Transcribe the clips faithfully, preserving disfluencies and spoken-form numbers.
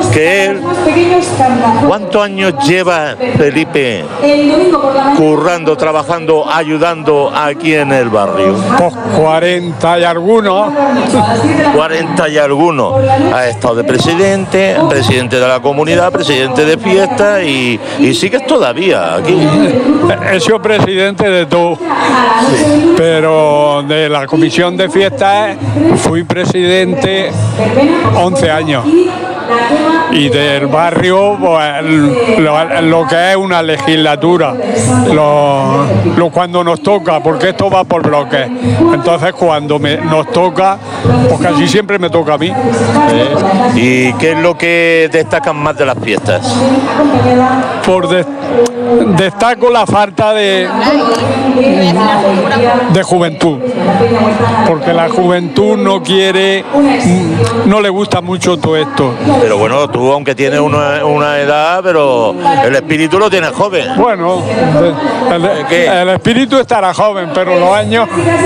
que él, ¿cuántos años lleva Felipe currando, trabajando, ayudando aquí en el barrio? Pues cuarenta y algunos. cuarenta y algunos. Ha estado de presidente, presidente de la comunidad, presidente de fiesta y, y sigues todavía aquí. He sido presidente de todo, sí. Pero de la comisión de fiestas fui presidente once años. Y del barrio, pues, lo, lo que es una legislatura, lo, lo cuando nos toca, porque esto va por bloques. Entonces, cuando me, nos toca, pues casi siempre me toca a mí. ¿Y qué es lo que destacan más de las fiestas? Por de, destaco la falta de, de juventud, porque la juventud no quiere, no le gusta mucho todo esto. Pero bueno, tú aunque tienes una, una edad, pero el espíritu lo tienes joven. Bueno, el, el espíritu estará joven, pero los años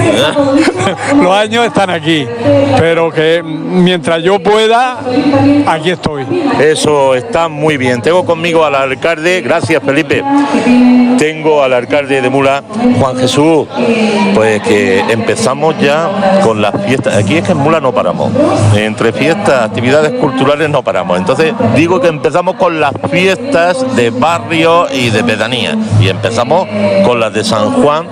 los años están aquí. Pero que mientras yo pueda, aquí estoy. Eso está muy bien. Tengo conmigo al alcalde, gracias Felipe. Tengo al alcalde de Mula, Juan Jesús. Pues que empezamos ya con las fiestas. Aquí es que en Mula no paramos. Entre fiestas, actividades culturales no paramos. Entonces digo que empezamos con las fiestas de barrio y de pedanía. Y empezamos con las de San Juan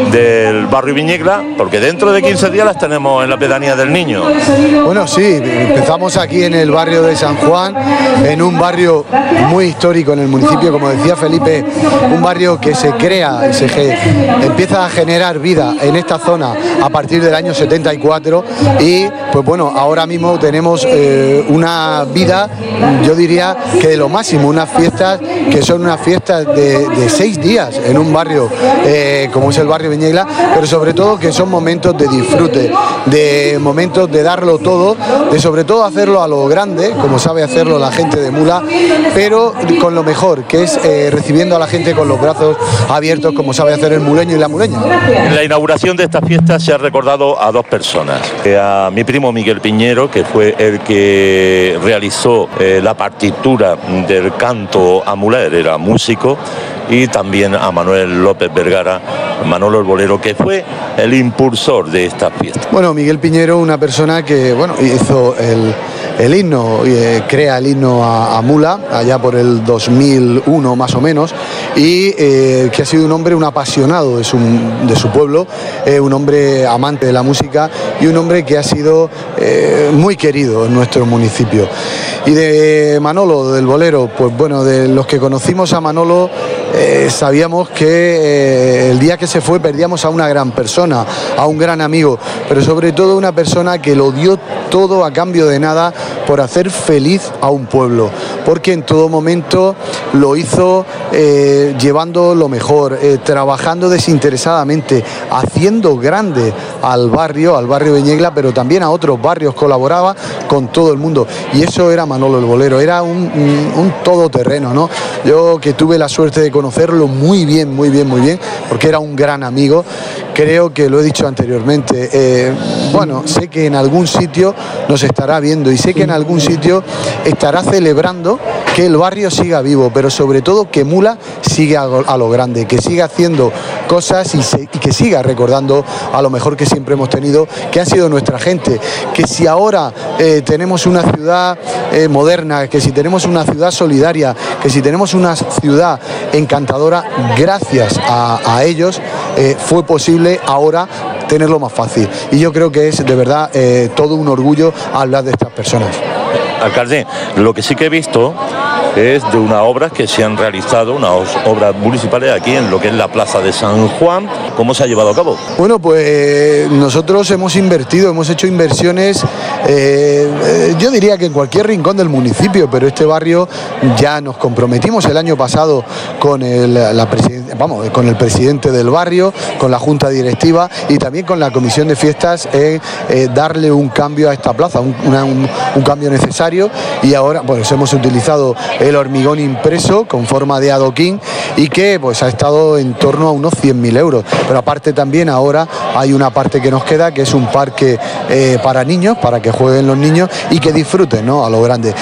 del barrio Viñegla, porque dentro de quince días las tenemos en la pedanía del Niño. Bueno, sí, empezamos aquí en el barrio de San Juan, en un barrio muy histórico en el municipio, como decía Felipe, un barrio que se crea y se ge- empieza a generar vida en esta zona a partir del año setenta y cuatro y pues bueno, ahora mismo tenemos eh, una vida, yo diría que de lo máximo, unas fiestas que son unas fiestas de, de seis días en un barrio eh, como es el barrio Viñegla, pero sobre todo que son momentos de disfrute, de momentos de darlo todo, de sobre todo hacerlo a lo grande, como sabe hacerlo la gente de Mula, pero con lo mejor, que es eh, recibiendo a la gente con los brazos abiertos, como sabe hacer el muleño y la muleña. En la inauguración de esta fiesta se ha recordado a dos personas, a mi primo Miguel Piñero, que fue el que realizó eh, la partitura del canto a Mula, él era músico, y también a Manuel López Vergara, Manolo el Bolero, que fue el impulsor de esta fiesta. Bueno, Miguel Piñero, una persona que bueno hizo el, el himno, eh, crea el himno a, a Mula, allá por el dos mil uno más o menos, y eh, que ha sido un hombre, un apasionado de su, de su pueblo, eh, un hombre amante de la música y un hombre que ha sido eh, muy querido en nuestro municipio. Y de Manolo, del Bolero, pues bueno, de los que conocimos a Manolo, eh, sabíamos que eh, el día que se fue perdíamos a una gran persona, a un gran amigo, pero sobre todo una persona que lo dio todo a cambio de nada por hacer feliz a un pueblo, porque en todo momento lo hizo eh, llevando lo mejor, eh, trabajando desinteresadamente, haciendo grande al barrio, al barrio Viñegla, pero también a otros barrios, colaboraba con todo el mundo, y eso era Manolo el Bolero, era un, un, un todoterreno, ¿no? Yo que tuve la suerte de conocerlo muy bien, muy bien, muy bien, porque era un gran amigo, creo que lo he dicho anteriormente, eh, bueno, sé que en algún sitio nos estará viendo y sé que en algún sitio estará celebrando que el barrio siga vivo, pero sobre todo que Mula siga a lo grande, que siga haciendo cosas y, se, y que siga recordando a lo mejor que siempre hemos tenido, que ha sido nuestra gente, que si ahora eh, tenemos una ciudad eh, moderna, que si tenemos una ciudad solidaria, que si tenemos una ciudad encantadora, gracias a, a ellos eh, fue posible ahora tenerlo más fácil. Y yo creo que es de verdad eh, todo un orgullo hablar de estas personas. Alcalde, lo que sí que he visto es de unas obras que se han realizado, unas obras municipales aquí en lo que es la Plaza de San Juan. ¿Cómo se ha llevado a cabo? Bueno, pues eh, nosotros hemos invertido, hemos hecho inversiones, eh, eh, yo diría que en cualquier rincón del municipio, pero este barrio ya nos comprometimos el año pasado con el, la vamos, con el presidente del barrio, con la junta directiva y también con la comisión de fiestas en eh, darle un cambio a esta plaza, un, una, un, un cambio necesario, y ahora pues hemos utilizado el hormigón impreso con forma de adoquín y que pues ha estado en torno a unos cien mil euros, pero aparte también ahora hay una parte que nos queda, que es un parque eh, para niños, para que jueguen los niños y que disfruten, ¿no?, a lo grande.